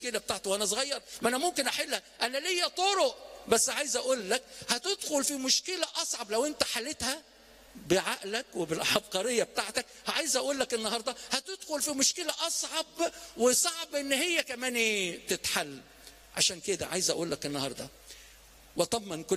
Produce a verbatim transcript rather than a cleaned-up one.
كده بتاعته وانا صغير، ما انا ممكن احلها، انا ليا طرق. بس عايز اقول لك هتدخل في مشكله اصعب لو انت حلتها بعقلك وبالعبقريه بتاعتك. عايز اقول لك النهارده هتدخل في مشكله اصعب وصعب ان هي كمان ايه تتحل. عشان كده عايز اقول لك النهارده وطمن كل